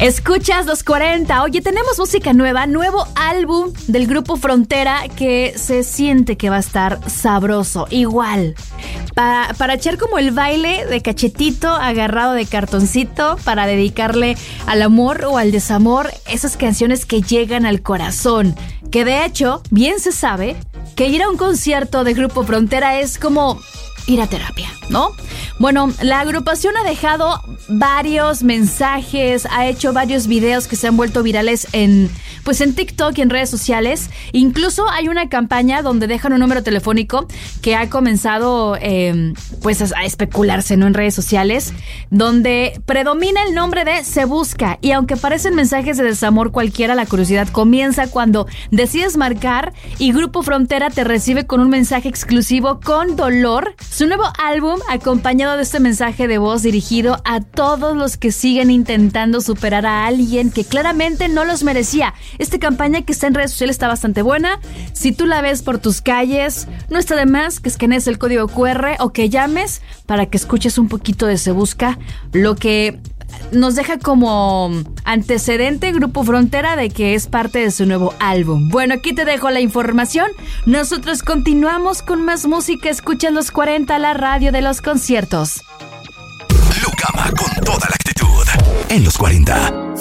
Escuchas los 40. Oye, tenemos música nueva, nuevo álbum del grupo Frontera que se siente que va a estar sabroso. Igual, para echar como el baile de cachetito agarrado de cartoncito, para dedicarle al amor o al desamor, esas canciones que llegan al corazón. Que de hecho, bien se sabe que ir a un concierto de Grupo Frontera es como ir a terapia, ¿no? Bueno, la agrupación ha dejado varios mensajes, ha hecho varios videos que se han vuelto virales en TikTok y en redes sociales. Incluso hay una campaña donde dejan un número telefónico que ha comenzado a especularse, ¿no? En redes sociales, donde predomina el nombre de Se Busca. Y aunque parecen mensajes de desamor cualquiera, la curiosidad comienza cuando decides marcar y Grupo Frontera te recibe con un mensaje exclusivo con Dolor, su nuevo álbum, acompañado de este mensaje de voz dirigido a todos los que siguen intentando superar a alguien que claramente no los merecía. Esta campaña que está en redes sociales está bastante buena. Si tú la ves por tus calles, no está de más que escanees el código QR o que llames para que escuches un poquito de Se Busca, lo que nos deja como antecedente Grupo Frontera de que es parte de su nuevo álbum. Bueno, aquí te dejo la información. Nosotros continuamos con más música. Escuchan los 40, la radio de los conciertos. Lucama con toda la actitud en los 40.